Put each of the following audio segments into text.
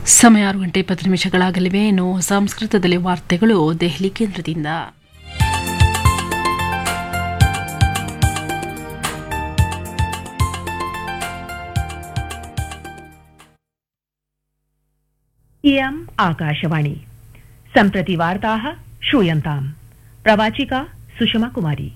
ಸಮಯ 6:20 ಇನ್ನು ಸಂಸ್ಕೃತದಲ್ಲಿ ವಾರ್ತೆಗಳು ದೆಹಲಿ ಕೇಂದ್ರದಿಂದ. इयम् आकाशवाणी सम्प्रति वार्ताः श्रूयन्ताम्। प्रवाचिका सुषमा कुमारी।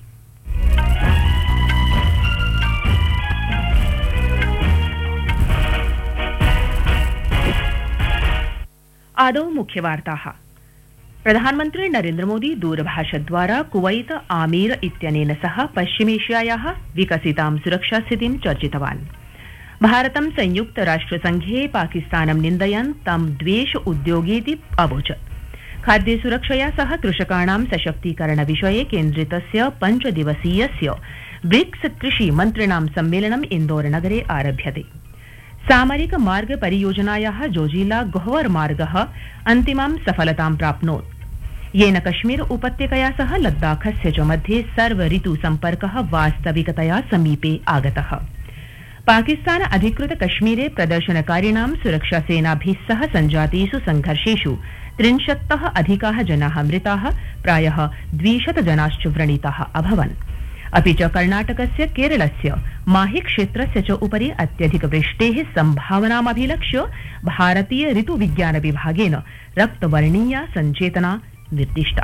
आदौ मुख्यवार्ताः। प्रधानमन्त्री नरेन्द्र मोदी दूरभाषद्वारा कुवैत आमीर इत्यनेन सह पश्चिमेशियायाः विकसितां सुरक्षास्थितिं चर्चितवान्। भारतं संयुक्त राष्ट्रसंघे पाकिस्तानं निन्दयन् तं द्वेष उद्योगीति अवोचत्। खाद्य सुरक्षया सह कृषकाणां सशक्तीकरण विषये केन्द्रितस्य 5 दिवसीयस्य ब्रिक्स कृषि मन्त्रिणां सम्मेलनम् इन्दौर नगरे आरभ्यते। सामरिक मार्ग परियोजनायाः जोजिला गोहवर मार्गः अन्तिमां सफलतां प्राप्नोत्, येन कश्मीर उपत्यकया सह लद्दाखस्य च मध्ये सर्व ऋतु सम्पर्कः वास्तविकतया समीपे आगतः। पाकिस्तान अधिकृत कश्मीरे प्रदर्शनकारिणां सुरक्षासेनाभिः सह सञ्जातेषु संघर्षेषु 30तः अधिकाः जनाः मृताः, प्रायः 200 जनाश्च व्रणिताः अभवन्। अपि च कर्णाटकस्य केरलस्य माहि क्षेत्रस्य च उपरि अत्यधिक वृष्टेः सम्भावनामभिलक्ष्य भारतीय ऋतु विज्ञान विभागेन रक्तवर्णीया सञ्चेतना निर्दिष्टा।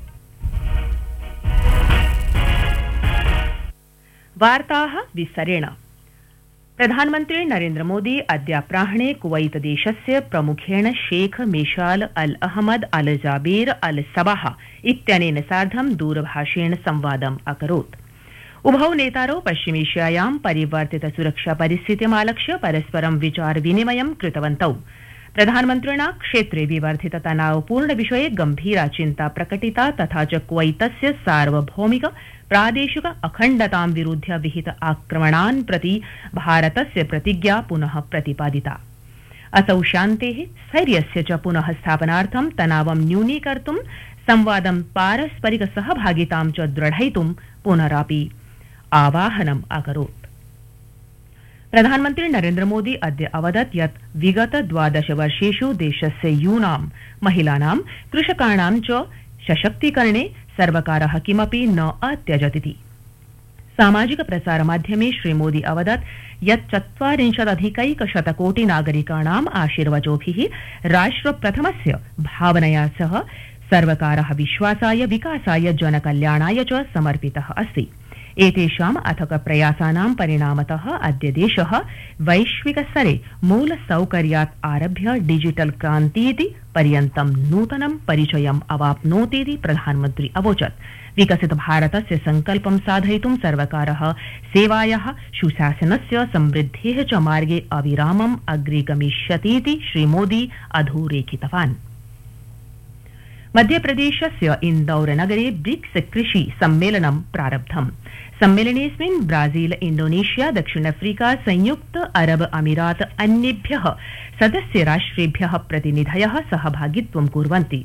वार्ताः विस्तरेण। प्रधानमन्त्री नरेन्द्र मोदी अद्याप्राह्णे कुवैत देशस्य प्रमुखेण शेख मेशाल अल अहमद अल जाबेर अल सबाह इत्यनेन सार्धं दूरभाषेण संवादम् अकरोत्। उभौ नेतारौ पश्चिमेशियायां परिवर्तित सुरक्षा परिस्थितिमालक्ष्य परस्परं विचार विनिमयं कृतवन्तौ। प्रधानमन्त्रिणा क्षेत्रे विवर्धित तनावपूर्ण विषये गम्भीरा चिन्ता प्रकटिता, तथा च कुवैतस्य सार्वभौमिक प्रादेशिक अखण्डतां विरुध्य विहित आक्रमणान् प्रति भारतस्य प्रतिज्ञा पुनः प्रतिपादिता। असौ शान्तेः स्थैर्यस्य च पुनः स्थापनार्थं तनावं न्यूनीकर्तुं संवादं पारस्परिक सहभागितां च दृढयितुं पुनरापि आवाहनम् अकरोत्। प्रधानमन्त्री नरेन्द्र मोदी अद्य अवदत् यत् विगत 12 वर्षेषु देशस्य यूनां, महिलानां, कृषकाणां च सशक्तीकरणे सर्वकारः किमपि न अत्यजतिति। सामाजिक प्रसार माध्यमे श्रीमोदी अवदत् यत् 40 कोटि नागरिकाणाम् आशीर्वचोभिः राष्ट्र प्रथमस्य भावनया सह सर्वकारः विश्वासाय, विकासाय, जनकल्याणाय च समर्पितः अस्ति। एतेषाम् अथक प्रयासानां परिणामतः अद्य देशः वैश्विक स्तरे मूल सौकर्यात् आरभ्य डिजिटल क्रान्तीति पर्यन्तं नूतनं परिचयम् अवाप्नोतीति प्रधानमन्त्री अवोचत्। विकसित भारतस्य संकल्पं साधयितुं सर्वकारः सेवायाः, सुशासनस्य, समृद्धेः च मार्गे अविरामम् अग्रे गमिष्यतीति श्रीमोदी अधोरेखितवान्। मध्यप्रदेशस्य इन्दौर नगरे ब्रिक्स कृषि सम्मेलनं प्रारब्धम्। सम्मेलनेऽस्मिन् ब्राजील, इंडोनेशिया, दक्षिण अफ्रीका, संयुक्त अरब अमीरात अन्येभ्यः सदस्य राष्ट्रेभ्यः प्रतिनिधयः सहभागित्वं कुर्वन्ति।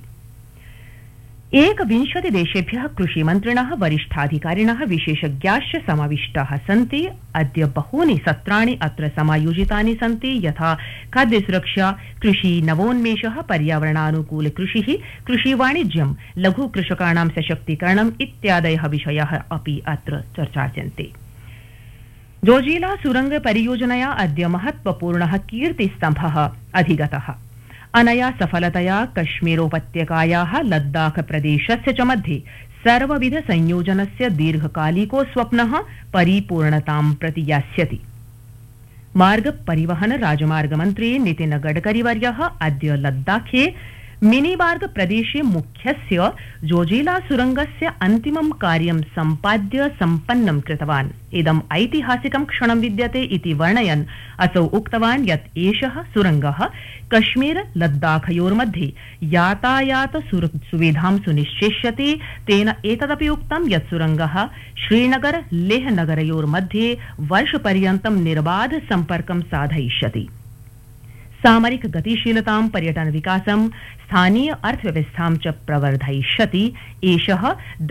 21 देशेभ्यः कृषिमन्त्रिणः, वरिष्ठाधिकारिणः, विशेषज्ञाश्च समाविष्टाः सन्ति। अद्य बहूनि सत्राणि अत्र समायोजितानि सन्ति, यथा खाद्यसुरक्षा, कृषि नवोन्मेषः, पर्यावरणानुकूल कृषिः, कृषिवाणिज्यं, लघु कृषकाणां सशक्तीकरणम् इत्यादयः विषयाः अपि अत्र चर्चास्यन्ते। जोजिला सुरंग परियोजनया अद्य महत्वपूर्णः कीर्तिस्तम्भः अधिगतः। अनया सफलतया कश्मीरोपत्यकायाः लद्दाख प्रदेशस्य च मध्ये सर्वविध संयोजनस्य दीर्घकालिको स्वप्नः परिपूर्णतां प्रति यास्यति। मार्ग परिवहन राजमार्ग मन्त्री नितिन गडकरीवर्यः अद्य लद्दाखे मिनीमार्ग प्रदेशे मुख्यस्य जोजिला सुरंगस्य अन्तिमं कार्यं सम्पाद्य सम्पन्नं कृतवान्। इदम् ऐतिहासिकं क्षणं विद्यते इति वर्णयन् असौ उक्तवान् यत् एषः सुरंगः कश्मीर लद्दाखयोर्मध्ये यातायात सुविधां सुनिश्चेष्यति। तेन एतदपि उक्तं यत् सुरंगः श्रीनगर लेह नगरयोर्मध्ये वर्षपर्यन्तं निर्बाध सम्पर्कं साधयिष्यति। सामरिक गतिशीलतां, पर्यटन विकासं, स्थानीय अर्थव्यवस्थां च प्रवर्धयिष्यति। एषः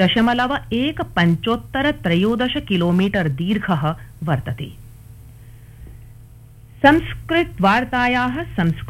0.1 किलोमीटर दीर्घः वर्तते। संस्कृत वार्तायाः